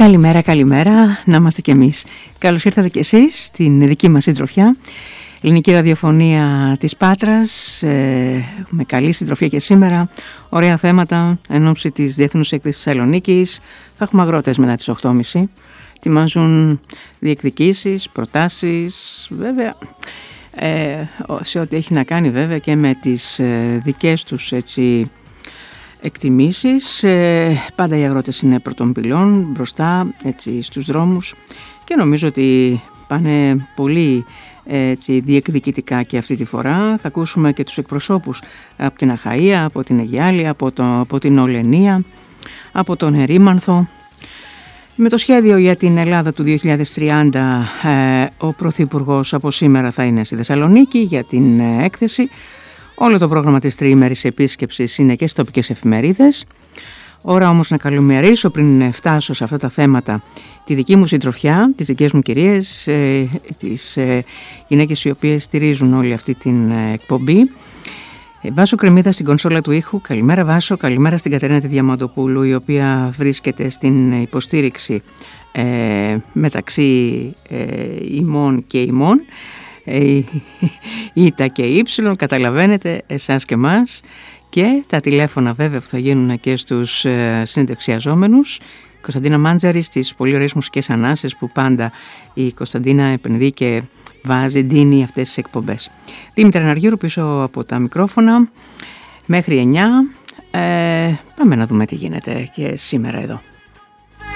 Καλημέρα, καλημέρα, να είμαστε κι εμείς. Καλώς ήρθατε κι εσείς στην δική μας συντροφιά. Ελληνική ραδιοφωνία της Πάτρας, με καλή συντροφία και σήμερα. Ωραία θέματα εν ώψη της Διεθνούς Έκθεσης Θεσσαλονίκης. Θα έχουμε αγρότες μετά τις 8.30. Ετοιμάζουν διεκδικήσεις, προτάσεις, βέβαια, σε ό,τι έχει να κάνει βέβαια και με τις δικές τους έτσι εκτιμήσεις. Πάντα οι αγρότες είναι πρώτων πυλών μπροστά έτσι, στους δρόμους και νομίζω ότι πάνε πολύ έτσι, διεκδικητικά και αυτή τη φορά. Θα ακούσουμε και τους εκπροσώπους από την Αχαΐα, από την Αιγιάλη, από την Ολενία, από τον Ερήμανθο. Με το σχέδιο για την Ελλάδα του 2030 ο Πρωθυπουργός από σήμερα θα είναι στη Θεσσαλονίκη για την έκθεση. Όλο το πρόγραμμα της τριήμερης επίσκεψης είναι και στις τοπικές εφημερίδες. Ώρα όμως να καλημερίσω πριν φτάσω σε αυτά τα θέματα τη δική μου συντροφιά, τις δικές μου κυρίες, τις γυναίκες οι οποίες στηρίζουν όλη αυτή την εκπομπή. Βάσο Κρεμμύδα στην κονσόλα του ήχου. Καλημέρα Βάσο, καλημέρα στην Κατερίνα τη Διαμαντοπούλου, η οποία βρίσκεται στην υποστήριξη μεταξύ ημών και ημών. Ήτα και ύψιλον, καταλαβαίνετε εσάς και μας, και τα τηλέφωνα βέβαια που θα γίνουν και στους συνεντευξιαζόμενους. Κωνσταντίνα Μάντζαρη στις πολύ ωραίες μουσικές ανάσες που πάντα η Κωνσταντίνα επενδύει και βάζει, δίνει αυτές τις εκπομπές. Δήμητρα Ναργύρου πίσω από τα μικρόφωνα μέχρι 9. Πάμε να δούμε τι γίνεται και σήμερα εδώ.